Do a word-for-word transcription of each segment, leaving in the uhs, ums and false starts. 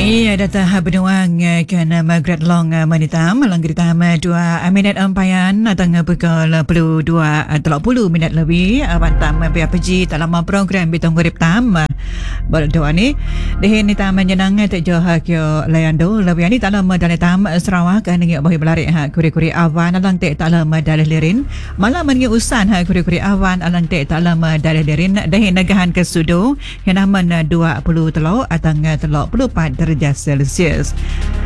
Iya, data benuang kena Margaret Long manitam langkah tam dua minit empayan tengah pukul puluh dua telok puluh minit lebih bantam P P G dalam program bitong grip tam berdoa ni dehin ni tam menyenang tak jauh kyo layando lebih ni dalam dalam tam Sarawak kan ngi bahi belari ha kuri-kuri awan alang tek dalam dalih lirin malam ngi usan ha kuri-kuri awan alang tek dalam dalih lirin dehin negahan ke sudu yang nama dua puluh telok atang telok puluh empat darjah Celsius.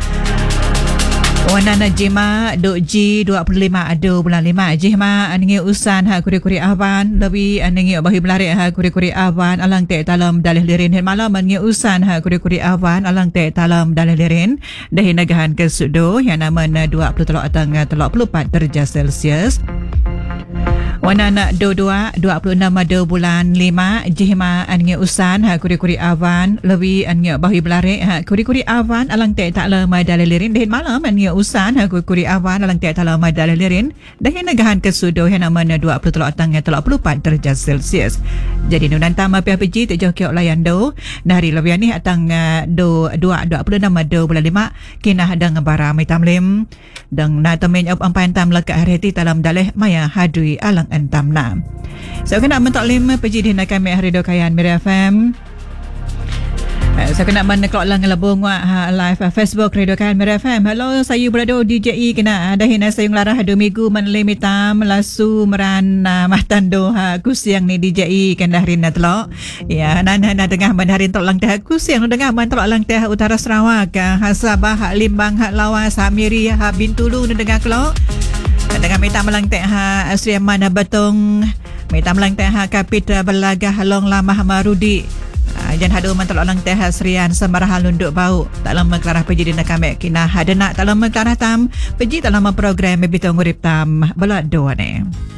Warna Najima duk G dua puluh lima adu bulan lima jihma anengi usan ha kuri-kuri awan lebih anengi bahi belari ha kuri-kuri awan alang tek dalam dalih lirin hen malam anengi usan ha kuri-kuri awan alang tek dalam dalih lirin dahi negahan ke sudu yang nama dua puluh telok atang telok puluh empat darjah Celsius. Warna nak dua dua puluh enam adu bulan lima jihma anengi usan ha kuri-kuri awan lebih anengi bahi belari ha kuri-kuri awan alang tek dalam dalih lirin dahi malam anengi usan ha kuri awan alang tek dalam dalih lirin dahi negahan ke sudu yang nama dua puluh telok atang telok puluh empat darjah Celsius. Jadi nunan tama P P G tak jauh kiok layan do nari lebih ni atang do dua dua puluh enam adu bulan lima kina hadang bara mitam lim dang na temen op ampan tam laka hariti dalam dalih maya hadui alang entam nam. So kena mentok lim P G di nak kami hari do kayan Mira F M. Saya kena mana kelak lang labung ha live Facebook Radio Kan Mira F M. Hello, saya berado D J E kena dahin sayung larah do minggu manlimitam lasu meran mahtando ha kusiang ni D J E kan dahrin na telok. Ya, nan na tengah mandarin tok lang teh kusiang tengah man telok lang teh utara Sarawak ha Sabah ha Limbang ha Lawas ha Miri ha Bintulu na tengah kelok. Tengah minta melang teh ha Sri Amana Batong minta melang teh ha Kapita Belagah Long Lamah Marudi. Jan hadu mantel orang teh Serian sembarah lunduk bau dalam mengkelarah peji dina kami kina hadenak dalam mengkelarah tam peji dalam program bitong urip tam belak dua ni.